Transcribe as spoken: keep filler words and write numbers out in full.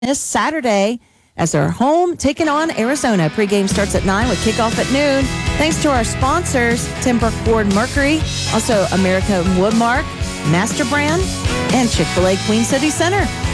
this Saturday as they're home taking on Arizona. Pregame starts at nine with kickoff at noon. Thanks to our sponsors, Timber Ford Mercury, also American Woodmark, Master Brand, and Chick-fil-A Queen City Center.